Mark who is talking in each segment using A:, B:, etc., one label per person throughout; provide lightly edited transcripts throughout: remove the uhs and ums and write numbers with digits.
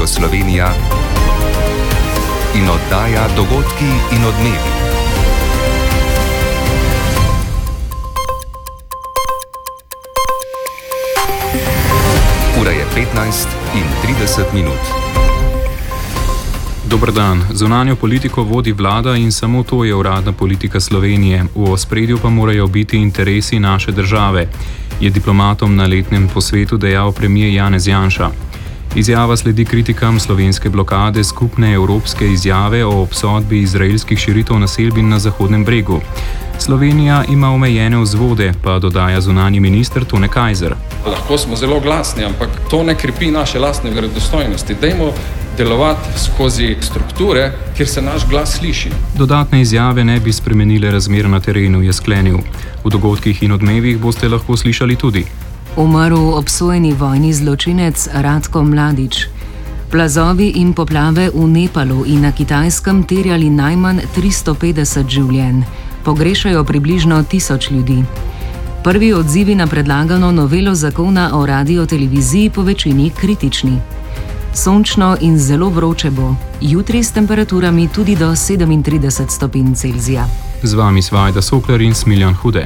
A: Slovenija in oddaja Dogodki in odmevi. Ura je 15:30.
B: Dober dan. Zunanjo politiko vodi vlada in samo to je uradna politika Slovenije. V ospredju pa morajo biti interesi naše države, je diplomatom na letnem posvetu dejal premier Janez Janša. Izjava sledi kritikam slovenske blokade skupne evropske izjave o obsodbi izraelskih širitev naselbin na Zahodnem bregu. Slovenija ima omejene vzvode, pa dodaja zunanji minister Tone Kajzer.
C: Lahko smo zelo glasni, ampak to ne krepi naše lastne verodostojnosti. Dajmo delovati skozi strukture, kjer se naš glas sliši.
B: Dodatne izjave ne bi spremenile razmer na terenu, je sklenil. V dogodkih in odmevih boste lahko slišali tudi:
D: umrl obsojeni vojni zločinec Ratko Mladić. Plazovi in poplave v Nepalu in na Kitajskem terjali najmanj 350 življenj. Pogrešajo približno 1000 ljudi. Prvi odzivi na predlagano novelo zakona o radioteleviziji po večini kritični. Sončno in zelo vroče bo, jutri s temperaturami tudi do 37 stopinj Celzija.
B: Z vami sva Ajda Sokler in Smiljan Hude.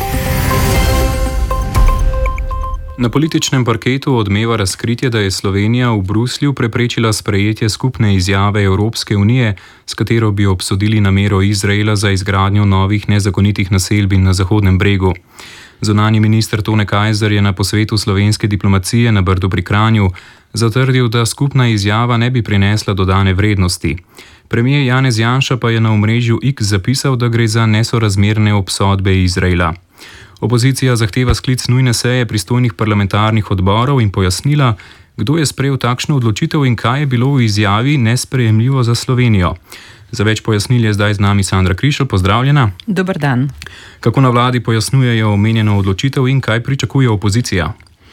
B: Na političnem parketu odmeva razkritje, da je Slovenija v Bruslju preprečila sprejetje skupne izjave Evropske unije, s katero bi obsodili namero Izraela za izgradnjo novih nezakonitih naselbin na Zahodnem bregu. Zunanji minister Tone Kajzer je na posvetu slovenske diplomacije na Brdu pri Kranju zatrdil, da skupna izjava ne bi prinesla dodane vrednosti. Premier Janez Janša pa je na omrežju X zapisal, da gre za nesorazmerne obsodbe Izraela. Opozicija zahteva sklic nujne seje pristojnih parlamentarnih odborov in pojasnila, kdo je sprejel takšno odločitev in kaj je bilo v izjavi nesprejemljivo za Slovenijo. Za več pojasnil je zdaj z nami Sandra Krišl, pozdravljena.
E: Dober dan.
B: Kako na vladi pojasnjujejo omenjeno odločitev in kaj pričakuje opozicija?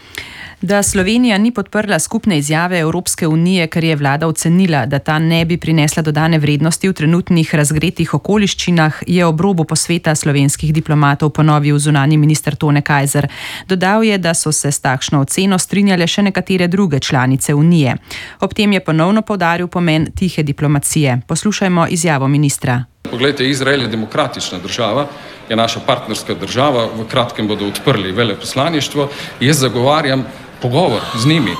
E: Da Slovenija ni podprla skupne izjave Evropske unije, ker je vlada ocenila, da ta ne bi prinesla dodane vrednosti v trenutnih razgretih okoliščinah, je ob robu posveta slovenskih diplomatov ponovil zunanji minister Tone Kajzer. Dodal je, da so se s takšno oceno strinjale še nekatere druge članice unije. Ob tem je ponovno poudaril pomen tihe diplomacije. Poslušajmo izjavo ministra.
C: Poglejte, Izrael je demokratična država, je naša partnerska država, v kratkem bodo odprli veleposlaništvo. Jaz zagovarjam pogovor z njimi,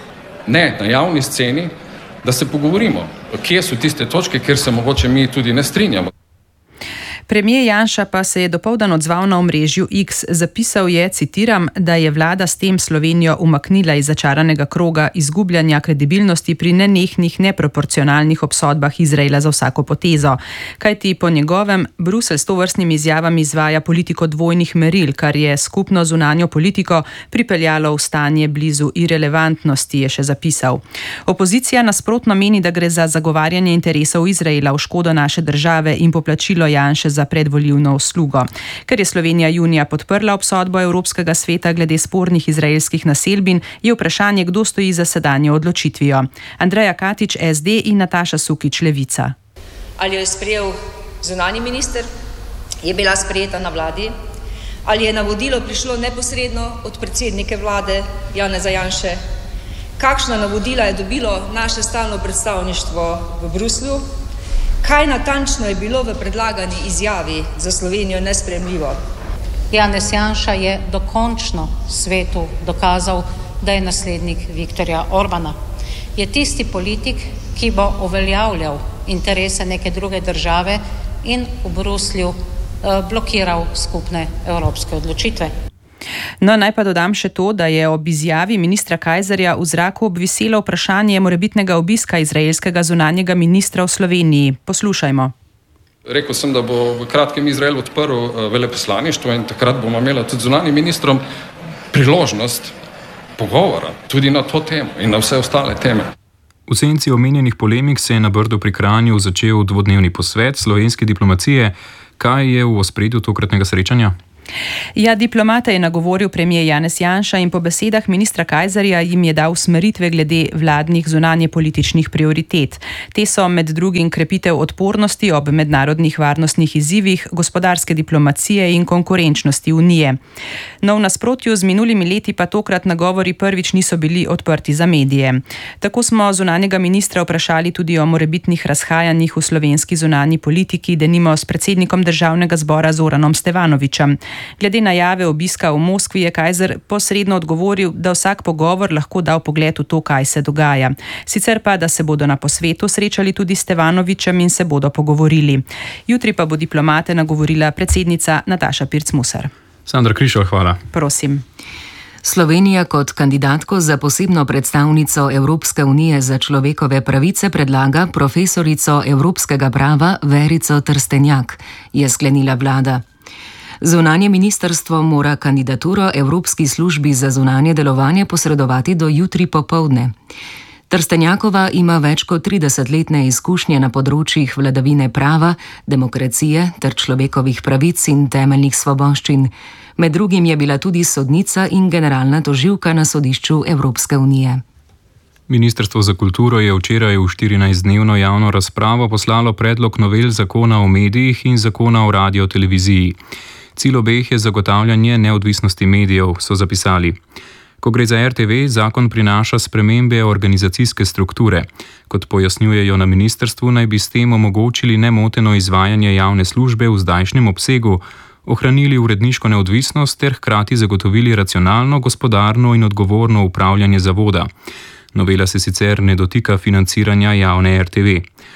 C: ne na javni sceni, da se pogovorimo, kje so tiste točke, kjer se mogoče mi tudi ne strinjamo.
E: Premier Janša pa se je dopoldan odzval na omrežju X. Zapisal je, citiram, da je vlada s tem Slovenijo umaknila iz začaranega kroga izgubljanja kredibilnosti pri nenehnih neproporcionalnih obsodbah Izraela za vsako potezo. Kajti po njegovem Bruselj s tovrstnimi izjavami izvaja politiko dvojnih meril, kar je skupno zunanjo politiko pripeljalo v stanje blizu irelevantnosti, je še zapisal. Opozicija nasprotno meni, da gre za zagovarjanje interesov Izraela v škodo naše države in poplačilo Janše za predvolilno uslugo. Ker je Slovenija junija podprla obsodbo Evropskega sveta glede spornih izraelskih naselbin, je vprašanje, kdo stoji za sedanjo odločitvijo. Andreja Katič, SD in Nataša Sukič, Levica.
F: Ali jo je sprejel zunanji minister? Je bila sprejeta na vladi? Ali je navodilo prišlo neposredno od predsednike vlade Janeza Janše? Kakšna navodila je dobilo naše stalno predstavništvo v Bruslju? Kaj natančno je bilo v predlagani izjavi za Slovenijo nesprejemljivo?
G: Janez Janša je dokončno svetu dokazal, da je naslednik Viktorja Orbana. Je tisti politik, ki bo uveljavljal interese neke druge države in v Bruslju blokiral skupne evropske odločitve.
E: No, naj pa dodam še to, da je ob izjavi ministra Kajzerja v zraku obviselo vprašanje morebitnega obiska izraelskega zunanjega ministra v Sloveniji. Poslušajmo.
C: Rekel sem, da bo v kratkem Izrael odprl veleposlaništvo in takrat bomo imeli tudi zunanjim ministrom priložnost pogovora tudi na to temo in na vse ostale teme.
B: V senci omenjenih polemik se je na Brdu pri Kranju začel dvodnevni posvet slovenske diplomacije. Kaj je v ospredju tokratnega srečanja?
E: Ja, diplomata je nagovoril premijer Janez Janša in po besedah ministra Kajzerja jim je dal usmeritve glede vladnih zunanjepolitičnih prioritet. Te so med drugim krepitev odpornosti ob mednarodnih varnostnih izzivih, gospodarske diplomacije in konkurenčnosti Unije. No, v nasprotju z minulimi leti pa tokrat nagovori prvič niso bili odprti za medije. Tako smo zunanjega ministra vprašali tudi o morebitnih razhajanjih v slovenski zunanji politiki, denimo s predsednikom državnega zbora Zoranom Stevanovićem. Glede najave obiska v Moskvi je Kajzer posredno odgovoril, da vsak pogovor lahko da vpogled v to, kaj se dogaja. Sicer pa, da se bodo na posvetu srečali tudi s Stevanovićem in se bodo pogovorili. Jutri pa bo diplomate nagovorila predsednica Nataša Pirc-Musar.
B: Sandra Krišal, hvala.
D: Prosim. Slovenija kot kandidatko za posebno predstavnico Evropske unije za človekove pravice predlaga profesorico evropskega prava Verico Trstenjak, je sklenila vlada. Zunanje ministrstvo mora kandidaturo Evropski službi za zunanje delovanje posredovati do jutri popoldne. Trstenjakova ima več kot 30-letne izkušnje na področjih vladavine prava, demokracije ter človekovih pravic in temeljnih svoboščin. Med drugim je bila tudi sodnica in generalna tožilka na sodišču Evropske unije.
B: Ministrstvo za kulturo je včeraj v 14-dnevno javno razpravo poslalo predlog novel zakona o medijih in zakona o radioteleviziji. Cilj obeh je zagotavljanje neodvisnosti medijev, so zapisali. Ko gre za RTV, zakon prinaša spremembe organizacijske strukture. Kot pojasnjujejo na ministrstvu, naj bi s tem omogočili nemoteno izvajanje javne službe v zdajšnjem obsegu, ohranili uredniško neodvisnost ter hkrati zagotovili racionalno, gospodarno in odgovorno upravljanje zavoda. Novela se sicer ne dotika financiranja javne RTV.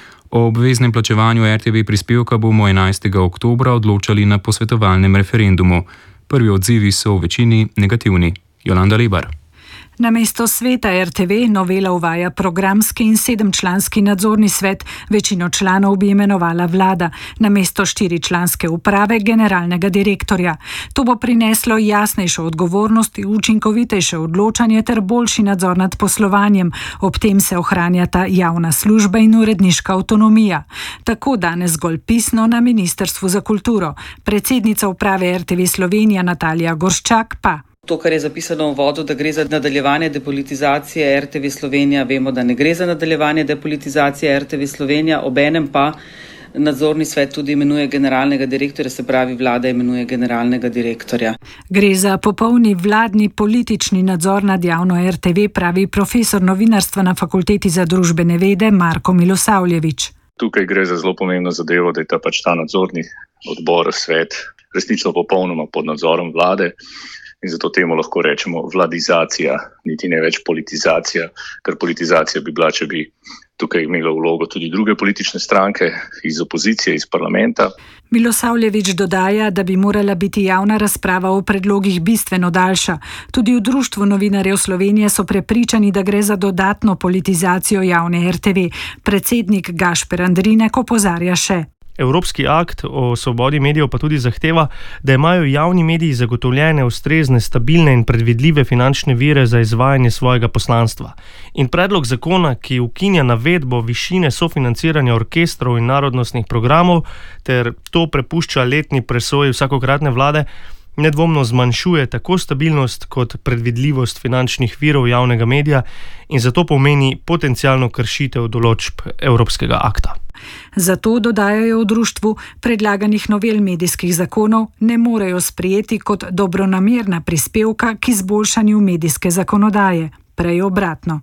B: O obveznem plačevanju RTV prispevka bomo 11. oktobra odločali na posvetovalnem referendumu. Prvi odzivi so v večini negativni. Jolanda Lebar.
H: Namesto sveta RTV novela uvaja programski in 7-članski nadzorni svet, večino članov bi imenovala vlada, namesto 4-članske uprave generalnega direktorja. To bo prineslo jasnejšo odgovornost, učinkovitejše odločanje ter boljši nadzor nad poslovanjem. Ob tem se ohranjata javna služba in uredniška avtonomija. Tako danes zgolj pisno na Ministrstvu za kulturo. Predsednica uprave RTV Slovenija Natalija Gorščak pa.
I: To, kar je zapisano v uvodu, da gre za nadaljevanje depolitizacije RTV Slovenija, vemo, da ne gre za nadaljevanje depolitizacije RTV Slovenija, obenem pa nadzorni svet tudi imenuje generalnega direktorja, se pravi vlada imenuje generalnega direktorja.
H: Gre za popolni vladni politični nadzor nad javno RTV, pravi profesor novinarstva na Fakulteti za družbene vede Marko Milosavljević.
J: Tukaj gre za zelo pomembno zadevo, da je ta nadzorni odbor, svet, resnično popolnoma pod nadzorom vlade. In zato temu lahko rečemo vladizacija, niti ne več politizacija, ker politizacija bi bila, če bi tukaj imela vlogo tudi druge politične stranke iz opozicije, iz parlamenta.
H: Milosavljević dodaja, da bi morala biti javna razprava o predlogih bistveno daljša. Tudi v Društvu novinarjev Slovenije so prepričani, da gre za dodatno politizacijo javne RTV. Predsednik Gašper Andrinek opozarja še.
K: Evropski akt o svobodi medijev pa tudi zahteva, da imajo javni mediji zagotovljene ustrezne, stabilne in predvidljive finančne vire za izvajanje svojega poslanstva. In predlog zakona, ki ukinja navedbo višine sofinanciranja orkestrov in narodnostnih programov ter to prepušča letni presoji vsakokratne vlade, nedvomno zmanjšuje tako stabilnost kot predvidljivost finančnih virov javnega medija in zato pomeni potencialno kršitev določb Evropskega akta.
H: Zato, dodajajo v društvu, predlaganih novel medijskih zakonov ne morejo sprejeti kot dobronamerna prispevka k izboljšanju medijske zakonodaje, prej obratno.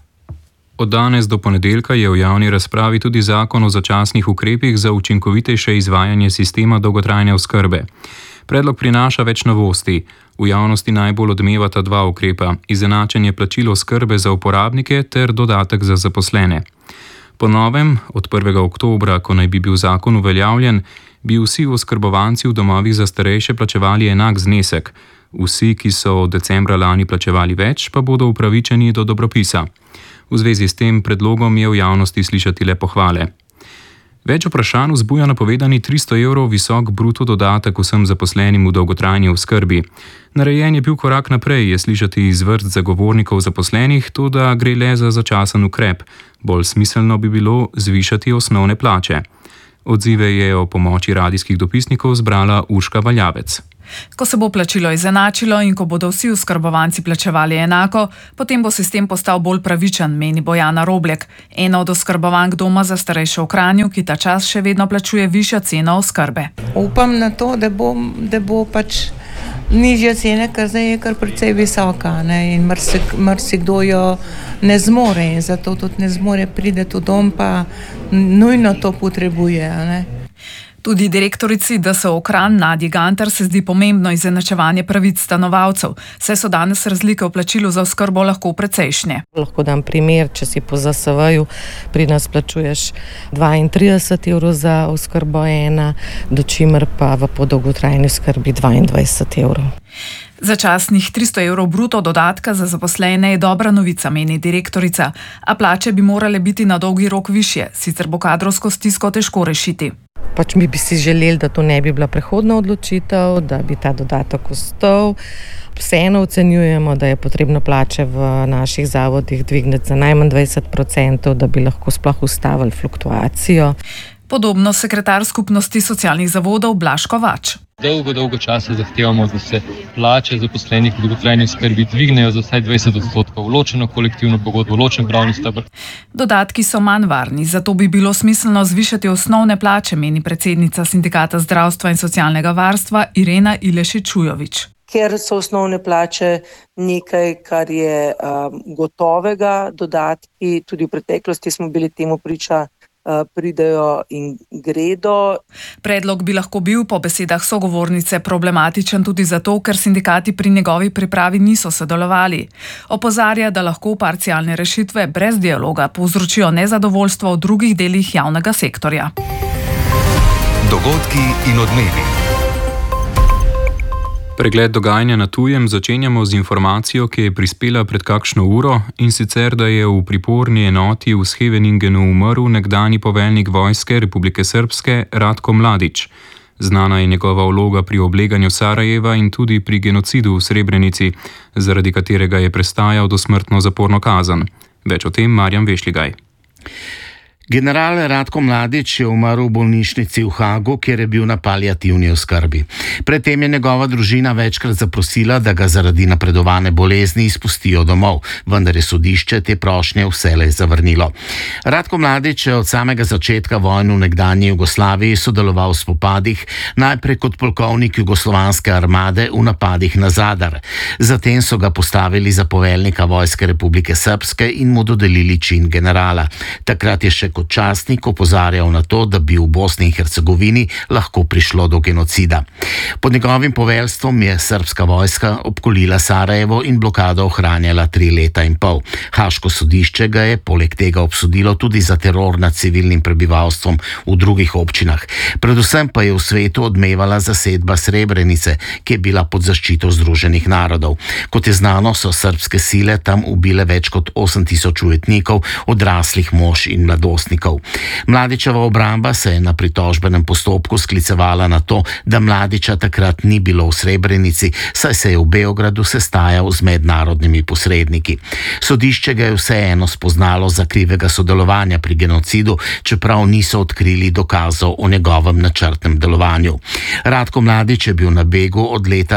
B: Od danes do ponedeljka je v javni razpravi tudi zakon o začasnih ukrepih za učinkovitejše izvajanje sistema dolgotrajne oskrbe. Predlog prinaša več novosti. V javnosti najbolj odmevata dva ukrepa: izenačenje plačil oskrbe za uporabnike ter dodatek za zaposlene. Po novem, od 1. oktobra, ko naj bi bil zakon uveljavljen, bi vsi oskrbovanci v domovih za starejše plačevali enak znesek. Vsi, ki so od decembra lani plačevali več, pa bodo upravičeni do dobropisa. V zvezi s tem predlogom je v javnosti slišati le pohvale. Več vprašanj vzbuja napovedani 300 evrov visok bruto dodatek vsem zaposlenim v dolgotrajni oskrbi. Narejen je bil korak naprej, je slišati iz vrst zagovornikov zaposlenih, toda gre le za začasen ukrep. Bolj smiselno bi bilo zvišati osnovne plače. Odzive je o pomoči radijskih dopisnikov zbrala Urška Valjavec.
H: Ko se bo plačilo izenačilo in ko bodo vsi oskrbovanci plačevali enako, potem bo sistem postal bolj pravičen, meni Bojana Roblek, ena od oskrbovank doma za starejše v Kranju, ki ta čas še vedno plačuje višjo ceno oskrbe.
L: Upam na to, da bo pač nižja cena, ker zdaj je kar precej visoka, ne? In marsikdo jo ne zmore in zato tudi ne zmore priti v dom, pa nujno to potrebuje, ne?
H: Tudi direktorici DSO Kranj Nadji Gantar se zdi pomembno izenačevanje pravic stanovalcev, saj so danes razlike v plačilu za oskrbo lahko precejšnje.
M: Lahko dam primer, če si po ZSV-ju pri nas plačuješ 32 evrov za oskrbo ena, dočimer pa v podolgotrajni skrbi 22 evrov.
H: Začasnih 300 evrov bruto dodatka za zaposlene je dobra novica, meni direktorica, a plače bi morale biti na dolgi rok višje, sicer bo kadrovsko stisko težko rešiti.
M: Pač mi bi si želeli, da to ne bi bila prehodna odločitev, da bi ta dodatek ostal. Vseeno ocenjujemo, da je potrebno plače v naših zavodih dvigniti za najmanj 20%, da bi lahko sploh ustavili fluktuacijo.
H: Podobno sekretar skupnosti socialnih zavodov Blaž Kovač.
N: Dolgo časa zahtevamo, da se plače zaposlenih v dolgotrajni skrbi dvignejo za vsaj 20%, ločeno kolektivno pogodbo, ločen pravni steber.
H: Dodatki so manj varni, zato bi bilo smiselno zvišati osnovne plače, meni predsednica Sindikata zdravstva in socialnega varstva Irena Ilešič-Čujovič.
O: Ker so osnovne plače nekaj, kar je gotovega, dodatki, tudi v preteklosti smo bili temu priča, pridejo in gredo.
H: Predlog bi lahko bil po besedah sogovornice problematičen tudi zato, ker sindikati pri njegovi pripravi niso sodelovali. Opozarja, da lahko parcialne rešitve brez dialoga povzročijo nezadovoljstvo v drugih delih javnega sektorja.
A: Dogodki in odmevi.
B: Pregled dogajanja na tujem začenjamo z informacijo, ki je prispela pred kakšno uro, in sicer, da je v priporni enoti v Scheveningenu umrl nekdanji poveljnik vojske Republike Srpske Ratko Mladić. Znana je njegova vloga pri obleganju Sarajeva in tudi pri genocidu v Srebrenici, zaradi katerega je prestajal dosmrtno zaporno kazen. Več o tem Marjan Vešligaj.
P: General Ratko Mladić je umrl v bolnišnici v Hagu, kjer je bil na paliativni oskrbi. Predtem je njegova družina večkrat zaprosila, da ga zaradi napredovane bolezni izpustijo domov, vendar je sodišče te prošnje vselej zavrnilo. Ratko Mladić je od samega začetka vojne v nekdanji Jugoslaviji sodeloval v spopadih, najprej kot polkovnik jugoslovanske armade v napadih na Zadar. Zatem so ga postavili za poveljnika vojske Republike Srpske in mu dodelili čin generala. Takrat je še kot častnik opozarjal na to, da bi v Bosni in Hercegovini lahko prišlo do genocida. Pod njegovim poveljstvom je srbska vojska obkolila Sarajevo in blokado ohranjala 3 leta in pol. Haško sodišče ga je poleg tega obsodilo tudi za teror nad civilnim prebivalstvom v drugih občinah. Predvsem pa je v svetu odmevala zasedba Srebrenice, ki je bila pod zaščito Združenih narodov. Kot je znano, so srbske sile tam ubile več kot 8000 ujetnikov, odraslih mož in mladostnikov. Mladićeva obramba se je na pritožbenem postopku sklicevala na to, da Mladića takrat ni bilo v Srebrenici, saj se je v Beogradu sestajal z mednarodnimi posredniki. Sodišče ga je vseeno spoznalo za krivega sodelovanja pri genocidu, čeprav niso odkrili dokazov o njegovem načrtnem delovanju. Ratko Mladić je bil na begu od leta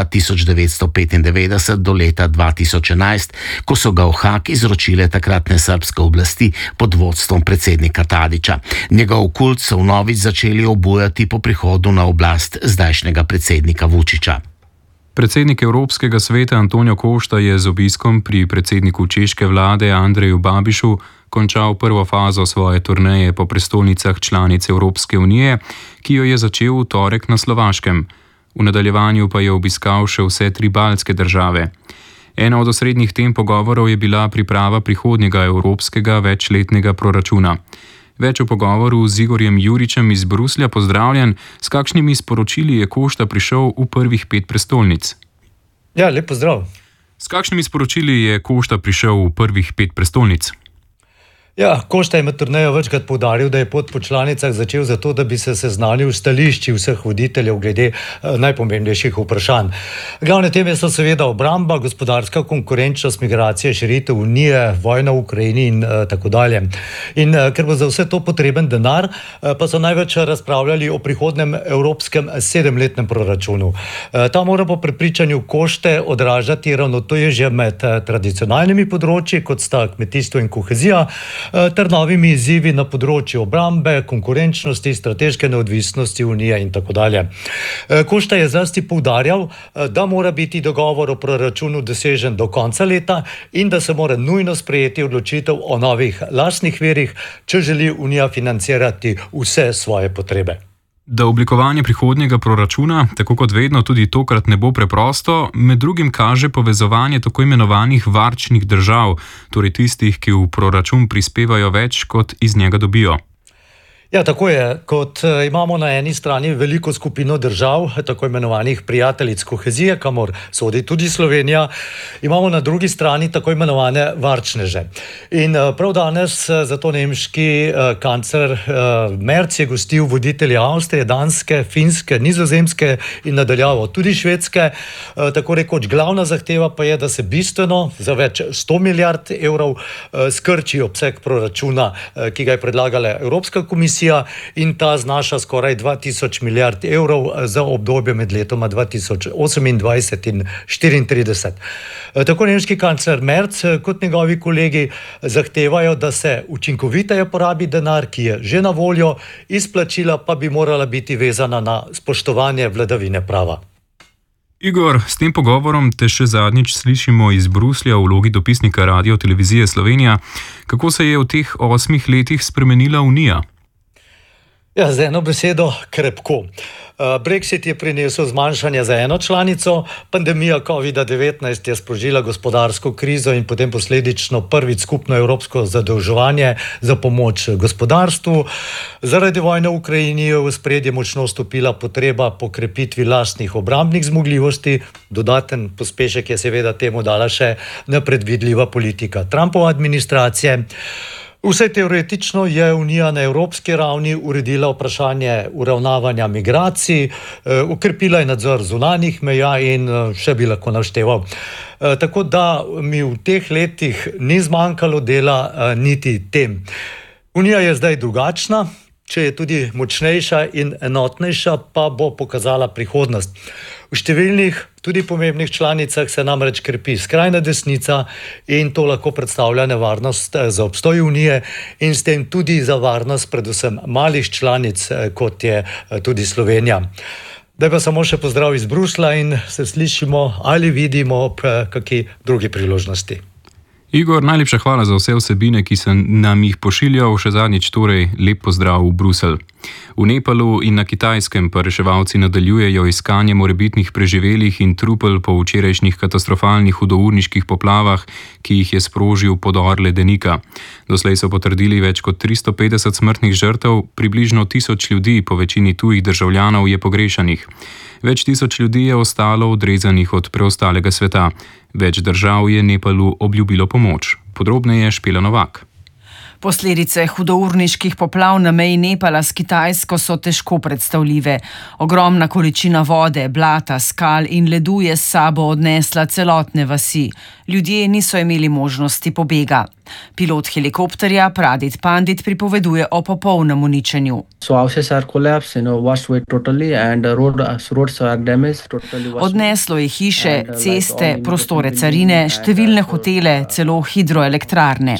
P: 1995 do leta 2011, ko so ga v Hag izročile takratne srbske oblasti pod vodstvom predsednika Tadića. Njegov kult so vnovič začeli obujati po prihodu na oblast zdajšnjega predsednika Vučića.
B: Predsednik Evropskega sveta Antonio Costa je z obiskom pri predsedniku češke vlade Andreju Babišu končal prvo fazo svoje turneje po prestolnicah članic Evropske unije, ki jo je začel v torek na Slovaškem. V nadaljevanju pa je obiskal še vse 3 baltske države. Ena od osrednjih tem pogovorov je bila priprava prihodnjega evropskega večletnega proračuna. Več o pogovoru z Igorjem Juričem iz Bruslja. Pozdravljen. S kakšnimi sporočili je Costa prišel v prvih 5 prestolnic?
Q: Ja, lep pozdrav.
B: S kakšnimi sporočili je Costa prišel v prvih 5 prestolnic?
Q: Ja, Košta je med turnejo večkrat poudaril, da je pot po članicah začel zato, da bi se seznanil s stališči vseh voditeljev glede najpomembnejših vprašanj. Glavne teme so seveda obramba, gospodarska konkurenčnost, migracije, širitev unije, vojna v Ukrajini in tako dalje. In ker bo za vse to potreben denar, pa so največ razpravljali o prihodnem evropskem 7-letnem proračunu. Ta mora po prepričanju Košte odražati ravnotežje med tradicionalnimi področji, kot sta kmetijstvo in kohezija, ter novimi izzivi na področju obrambe, konkurenčnosti, strateške neodvisnosti unije in tako dalje. Košta je zlasti poudarjal, da mora biti dogovor o proračunu dosežen do konca leta in da se mora nujno sprejeti odločitev o novih lastnih virih, če želi unija financirati vse svoje potrebe.
B: Da oblikovanje prihodnjega proračuna, tako kot vedno, tudi tokrat ne bo preprosto, med drugim kaže povezovanje tako imenovanih varčnih držav, torej tistih, ki v proračun prispevajo več, kot iz njega dobijo.
Q: Ja, tako je. Kot imamo na eni strani veliko skupino držav, tako imenovanih prijateljic kohezije, kamor sodi tudi Slovenija, imamo na drugi strani tako imenovane varčneže. In prav danes zato nemški kancler Merz je gostil voditelje Avstrije, Danske, Finske, Nizozemske in nadaljavo tudi Švedske. Tako rekoč glavna zahteva pa je, da se bistveno za več 100 milijard evrov skrči obseg proračuna, ki ga je predlagala Evropska komisija, in ta znaša skoraj 2000 milijard evrov za obdobje med letoma 2028 in 2034. Tako nemški kancler Merz kot njegovi kolegi zahtevajo, da se učinkoviteje porabi denar, ki je že na voljo, izplačila pa bi morala biti vezana na spoštovanje vladavine prava.
B: Igor, s tem pogovorom te še zadnjič slišimo iz Bruslja v vlogi dopisnika Radio Televizije Slovenija. Kako se je v teh 8 letih spremenila Unija?
Q: Ja, z eno besedo krepko. Brexit je prinesel zmanjšanje za eno članico, pandemija COVID-19 je sprožila gospodarsko krizo in potem posledično prvič skupno evropsko zadolževanje za pomoč gospodarstvu. Zaradi vojne v Ukrajini je v ospredje močno vstopila potreba po krepitvi lastnih obrambnih zmogljivosti. Dodaten pospešek je seveda temu dala še nepredvidljiva politika Trumpove administracije. Vse teoretično je Unija na evropski ravni uredila vprašanje uravnavanja migracij, ukrepila je nadzor zunanjih meja in še bi lahko našteval. Tako da mi v teh letih ni zmanjkalo dela niti tem. Unija je zdaj drugačna, če je tudi močnejša in enotnejša, pa bo pokazala prihodnost. V številnih, tudi pomembnih članicah se namreč krepi skrajna desnica in to lahko predstavlja nevarnost za obstoj Unije in s tem tudi za varnost predvsem malih članic, kot je tudi Slovenija. Daj pa samo še pozdrav iz Brusla in se slišimo ali vidimo ob kakšni drugi priložnosti.
B: Igor, najlepša hvala za vse vsebine, ki se nam jih pošiljal, še zadnjič torej lep pozdrav v Bruselj. V Nepalu in na Kitajskem pa reševalci nadaljujejo iskanje morebitnih preživelih in trupel po včerajšnjih katastrofalnih hudourniških poplavah, ki jih je sprožil podor ledenika. Doslej so potrdili več kot 350 smrtnih žrtev, približno 1000 ljudi, po večini tujih državljanov, je pogrešanih. Več tisoč ljudi je ostalo odrezanih od preostalega sveta. Več držav je Nepalu obljubilo pomoč. Podrobneje Špela Novak.
E: Posledice hudourniških poplav na meji Nepala s Kitajsko so težko predstavljive. Ogromna količina vode, blata, skal in ledu je s sabo odnesla celotne vasi. Ljudje niso imeli možnosti pobega. Pilot helikopterja Pradit Pandit pripoveduje o popolnem uničenju. Odneslo je hiše, ceste, prostore carine, številne hotele, celo hidroelektrarne.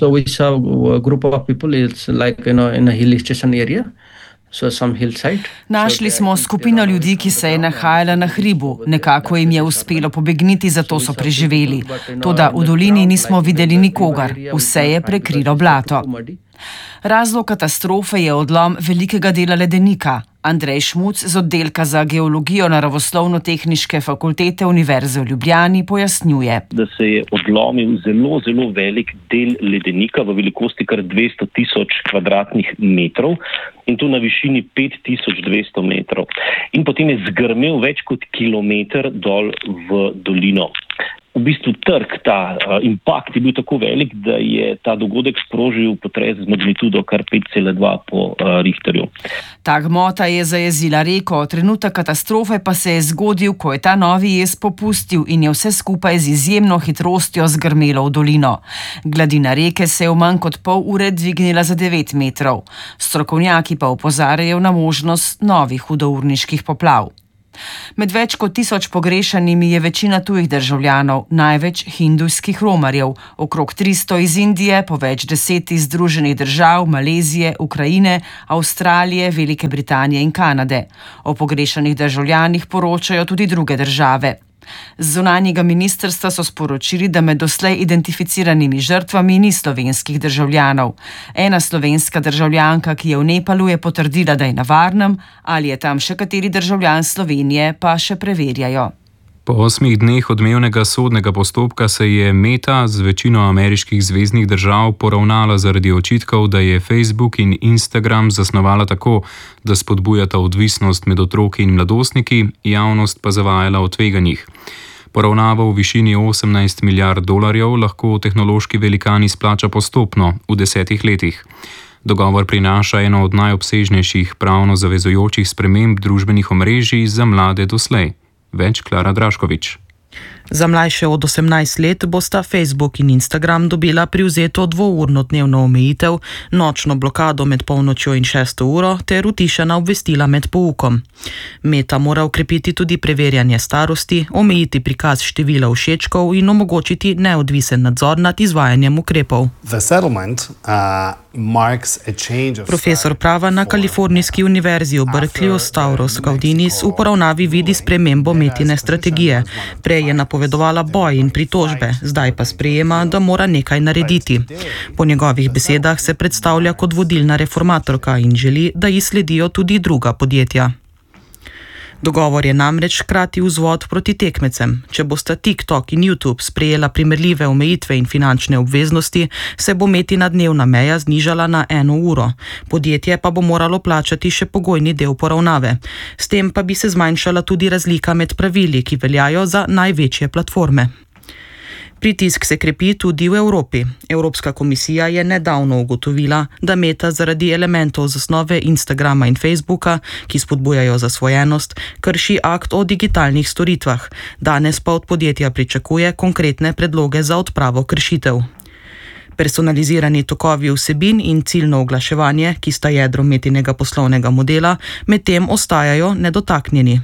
E: Našli smo skupino ljudi, ki se je nahajala na hribu. Nekako jim je uspelo pobegniti, zato so preživeli. Toda v dolini nismo videli nikogar. Vse je prekrilo blato. Razlog katastrofe je odlom velikega dela ledenika. Andrej Šmuc z oddelka za geologijo Naravoslovno-tehniške fakultete Univerze v Ljubljani pojasnjuje.
R: Da se je odlomil zelo velik del ledenika v velikosti kar 200 000 kvadratnih metrov in to na višini 5200 metrov. In potem je zgrmel več kot kilometer dol v dolino. v bistvu trg, ta impakt je bil tako velik, da je ta dogodek sprožil potres z magnitudo kar 5,2 po Richterju.
E: Ta gmota je zajezila reko, trenutek katastrofe pa se je zgodil, ko je ta novi jez popustil in je vse skupaj z izjemno hitrostjo zgrmelo v dolino. Gladina reke se je v manj kot pol ure dvignila za 9 metrov. Strokovnjaki pa opozarjajo na možnost novih hudourniških poplav. Med več kot 1000 pogrešanimi je večina tujih državljanov, največ hindujskih romarjev, okrog 300 iz Indije, po več 10 iz Združenih držav, Malezije, Ukrajine, Avstralije, Velike Britanije in Kanade. O pogrešanih državljanih poročajo tudi druge države. Z zunanjega ministrstva so sporočili, da med doslej identificiranimi žrtvami ni slovenskih državljanov. Ena slovenska državljanka, ki je v Nepalu, je potrdila, da je na varnem, ali je tam še kateri državljan Slovenije, pa še preverjajo.
B: Po 8 dneh odmevnega sodnega postopka se je Meta z večino ameriških zveznih držav poravnala zaradi očitkov, da je Facebook in Instagram zasnovala tako, da spodbujata odvisnost med otroki in mladostniki, javnost pa zavajala o tveganjih. Poravnavo v višini $18 milijard lahko tehnološki velikan izplača postopno v 10 letih. Dogovor prinaša eno od najobsežnejših pravno zavezujočih sprememb družbenih omrežij za mlade doslej. Več Klara Draškovič.
S: Za mlajše od 18 let bosta Facebook in Instagram dobila privzeto 2-urno dnevno omejitev, nočno blokado med polnočjo in 6. uro ter utišana obvestila med poukom. Meta mora ukrepiti tudi preverjanje starosti, omejiti prikaz števila všečkov in omogočiti neodvisen nadzor nad izvajanjem ukrepov. Profesor prava na Kalifornijski univerzi v Berkeleyju Stavros Gaudinis v poravnavi vidi spremembo Metine strategije. Prej je napovedovala boj in pritožbe, zdaj pa sprejema, da mora nekaj narediti. Po njegovih besedah se predstavlja kot vodilna reformatorka in želi, da ji sledijo tudi druga podjetja. Dogovor je namreč hkrati vzvod proti tekmecem. Če bosta TikTok in YouTube sprejela primerljive omejitve in finančne obveznosti, se bo Metina dnevna meja znižala na 1 uro. Podjetje pa bo moralo plačati še pogojni del poravnave. S tem pa bi se zmanjšala tudi razlika med pravili, ki veljajo za največje platforme. Pritisk se krepi tudi v Evropi. Evropska komisija je nedavno ugotovila, da Meta zaradi elementov zasnove Instagrama in Facebooka, ki spodbujajo zasvojenost, krši akt o digitalnih storitvah. Danes pa od podjetja pričakuje konkretne predloge za odpravo kršitev. Personalizirani tokovi vsebin in ciljno oglaševanje, ki sta jedro Metinega poslovnega modela, medtem ostajajo nedotaknjeni.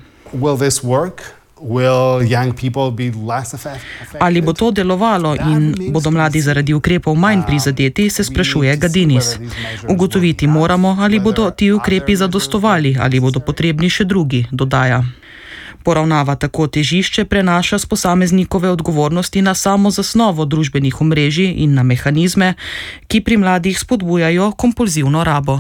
S: Ali bo to delovalo in bodo mladi zaradi ukrepov manj prizadeti, se sprašuje Gaudinis. Ugotoviti moramo, ali bodo ti ukrepi zadostovali, ali bodo potrebni še drugi, dodaja. Poravnava tako težišče prenaša z posameznikove odgovornosti na samo zasnovo družbenih omrežij in na mehanizme, ki pri mladih spodbujajo kompulzivno rabo.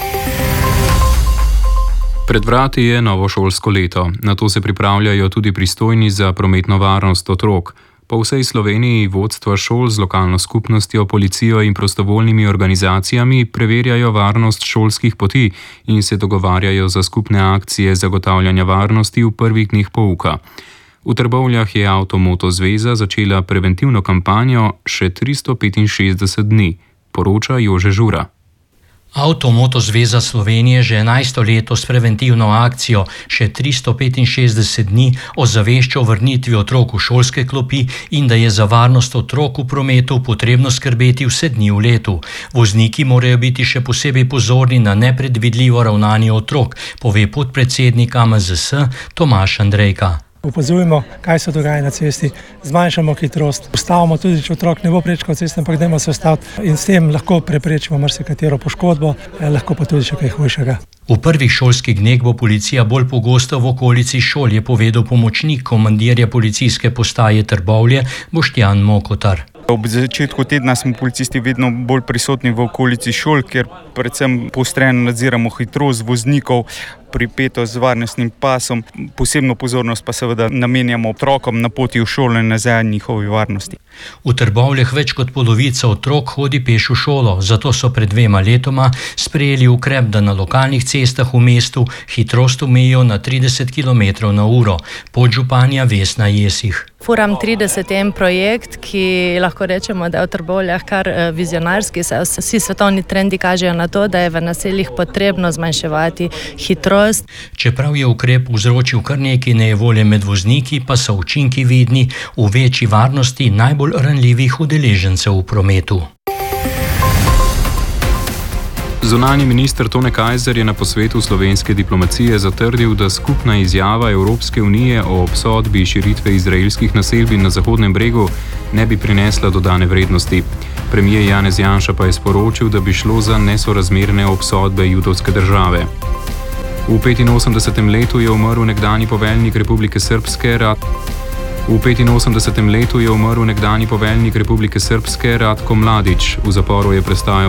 B: Pred vrati je novo šolsko leto. Na to se pripravljajo tudi pristojni za prometno varnost otrok. Po vsej Sloveniji vodstva šol z lokalno skupnostjo, policijo in prostovoljnimi organizacijami preverjajo varnost šolskih poti in se dogovarjajo za skupne akcije zagotavljanja varnosti v prvih dneh pouka. V Trbovljah je Avto-Moto zveza začela preventivno kampanjo še 365 dni, poroča Jože Žura.
T: Avto-Moto zveza Slovenije že 11. leto s preventivno akcijo še 365 dni ozavešča o vrnitvi otrok v šolske klopi in da je za varnost otrok v prometu potrebno skrbeti vse dni v letu. Vozniki morajo biti še posebej pozorni na nepredvidljivo ravnanje otrok, pove podpredsednik AMZS Tomaž Andrejka.
U: Opazujemo, kaj se dogaja na cesti, zmanjšamo hitrost, ustavimo tudi, če otrok ne bo prečkal ceste, ampak dajmo se ustaviti in s tem lahko preprečimo marsikatero poškodbo, lahko pa tudi še kaj hujšega.
T: V prvih šolskih dneh bo policija bolj pogosto v okolici šol, je povedal pomočnik komandirja policijske postaje Trbovlje Boštjan Mokotar.
V: Ob začetku tedna smo policisti vedno bolj prisotni v okolici šol, ker predvsem poostreno nadziramo hitrost voznikov, pripeto z varnostnim pasom. Posebno pozornost pa seveda namenjamo otrokom na poti v šolo in nazaj njihovi varnosti.
T: V Trbovljah več kot polovica otrok hodi peš v šolo, zato so pred 2 letoma sprejeli ukrep, da na lokalnih cestah v mestu hitrost omejijo na 30 km/h. Podžupanja Vesna Jesih.
F: Furam 30 projekt, ki lahko rečemo, da je v Trbovljah kar vizionarski. Vsi svetovni trendi kažejo na to, da je v naseljih potrebno zmanjševati hitrost.
T: Čeprav je ukrep vzročil kar nekaj nejevolje med vozniki, pa so učinki vidni v večji varnosti najbolj ranljivih udeležencev v prometu.
B: Zunanji minister Tone Kajzer je na posvetu slovenske diplomacije zatrdil, da skupna izjava Evropske unije o obsodbi širitve izraelskih naselbin na Zahodnem bregu ne bi prinesla dodane vrednosti. Premijer Janez Janša pa je sporočil, da bi šlo za nesorazmerne obsodbe judovske države. V 85. letu je umrl nekdanji poveljnik Republike Srpske Ratko Mladić. V zaporu je prestajal